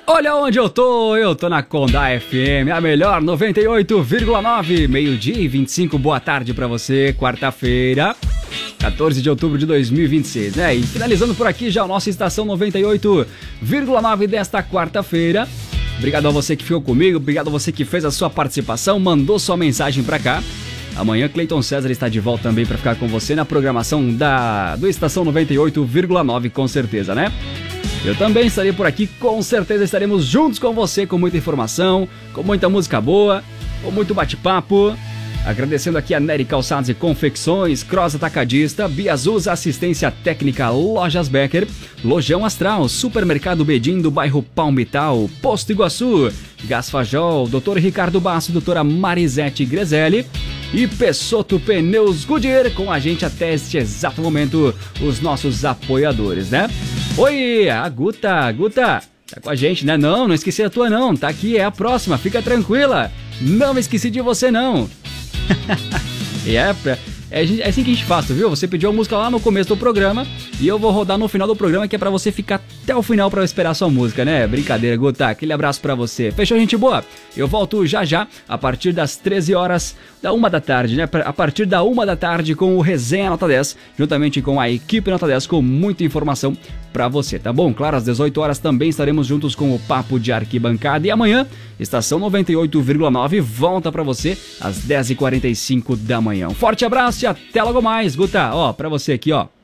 Olha onde eu tô na Condá FM, a melhor 98,9, meio-dia e 25, boa tarde pra você, quarta-feira, 14 de outubro de 2026, né? E finalizando por aqui já a nossa estação 98,9 desta quarta-feira. Obrigado a você que ficou comigo, obrigado a você que fez a sua participação, mandou sua mensagem pra cá. Amanhã Cleiton César está de volta também pra ficar com você na programação do Estação 98,9, com certeza, né? Eu também estarei por aqui, com certeza estaremos juntos com você, com muita informação, com muita música boa, com muito bate-papo. Agradecendo aqui a Nery Calçados e Confecções, Cross Atacadista, Biazuz Assistência Técnica, Lojas Becker, Lojão Astral, Supermercado Bedim do bairro Palmital, Posto Iguaçu, Gasfajol, Dr. Ricardo Basso, doutora Marisete Grezelli e Pessotto Pneus Goodyear, com a gente até este exato momento, os nossos apoiadores, né? Oi, a Guta, tá com a gente, né? Não esqueci a tua não, tá aqui, é a próxima, fica tranquila, não me esqueci de você não. E é assim que a gente faz, viu? Você pediu a música lá no começo do programa e eu vou rodar no final do programa, que é pra você ficar até o final pra esperar a sua música, né? Brincadeira, Guta, aquele abraço pra você. Fechou, gente boa? Eu volto já a partir das 13 horas da 1 da tarde, né? A partir da 1 da tarde com o Resenha Nota 10, juntamente com a equipe Nota 10, com muita informação pra você, tá bom? Claro, às 18 horas também estaremos juntos com o Papo de Arquibancada e amanhã, Estação 98,9 volta pra você às 10h45 da manhã. Um forte abraço e até logo mais, Guta. Ó, pra você aqui, ó.